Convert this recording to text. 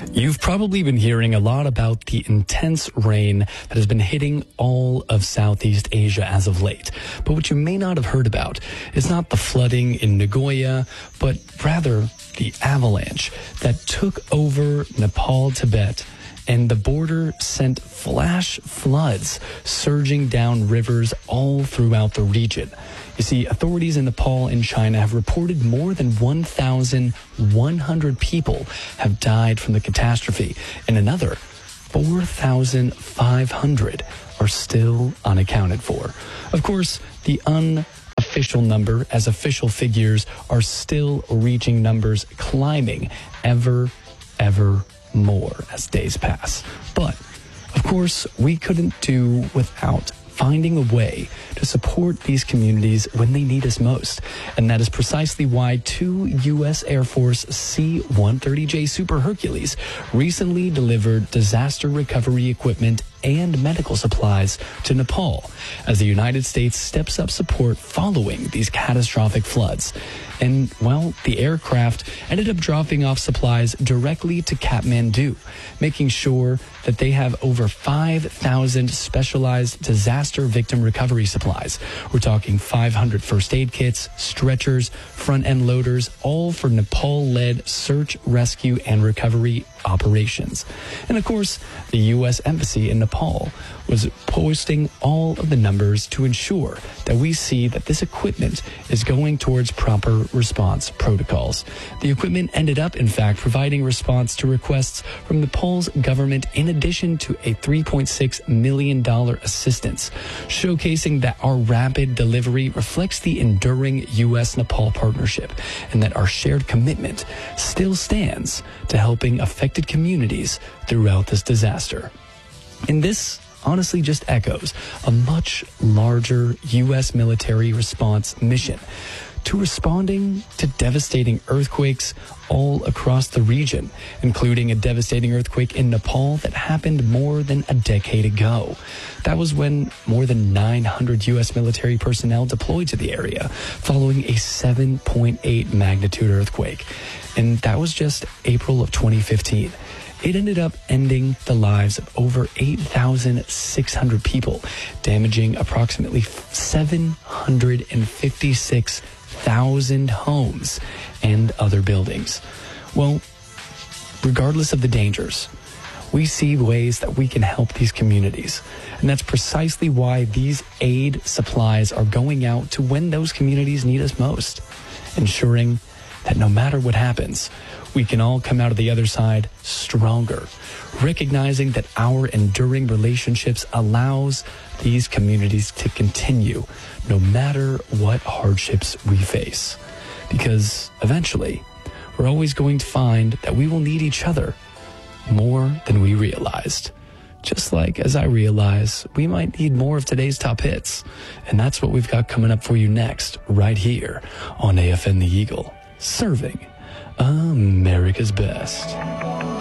You've probably been hearing a lot about the intense rain that has been hitting all of Southeast Asia as of late. But what you may not have heard about is not the flooding in Nagoya, but rather the avalanche that took over Nepal, Tibet, and the border sent flash floods surging down rivers all throughout the region. You see, authorities in Nepal and China have reported more than 1,100 people have died from the catastrophe, and another 4,500 are still unaccounted for. Of course, the unofficial number, as official figures are still reaching numbers climbing ever more as days pass. But, of course, we couldn't do without finding a way to support these communities when they need us most. And that is precisely why two U.S. Air Force C-130J Super Hercules recently delivered disaster recovery equipment and medical supplies to Nepal as the United States steps up support following these catastrophic floods. And, well, the aircraft ended up dropping off supplies directly to Kathmandu, making sure that they have over 5,000 specialized disaster victim recovery supplies. We're talking 500 first aid kits, stretchers, front-end loaders, all for Nepal-led search, rescue, and recovery operations. And, of course, the U.S. Embassy in Nepal was posting all of the numbers to ensure that we see that this equipment is going towards proper response protocols. The equipment ended up, in fact, providing response to requests from Nepal's government in addition to a $3.6 million assistance, showcasing that our rapid delivery reflects the enduring U.S.-Nepal partnership and that our shared commitment still stands to helping affected communities throughout this disaster. And this honestly just echoes a much larger U.S. military response mission to responding to devastating earthquakes all across the region, including a devastating earthquake in Nepal that happened more than a decade ago. That was when more than 900 U.S. military personnel deployed to the area following a 7.8 magnitude earthquake. And that was just April of 2015. It ended up ending the lives of over 8,600 people, damaging approximately 756,000 homes and other buildings. Well, regardless of the dangers, we see ways that we can help these communities. And that's precisely why these aid supplies are going out to when those communities need us most, ensuring that no matter what happens, we can all come out of the other side stronger, recognizing that our enduring relationships allows these communities to continue no matter what hardships we face. Because eventually, we're always going to find that we will need each other more than we realized. Just like as I realize we might need more of today's top hits. And that's what we've got coming up for you next, right here on AFN The Eagle, serving America's best.